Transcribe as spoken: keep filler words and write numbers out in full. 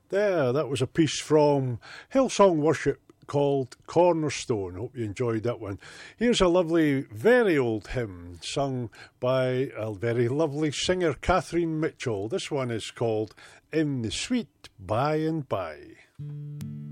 There, that was a piece from Hillsong Worship called Cornerstone. Hope you enjoyed that one. Here's a lovely, very old hymn sung by a very lovely singer, Catherine Mitchell. This one is called In the Sweet By and By.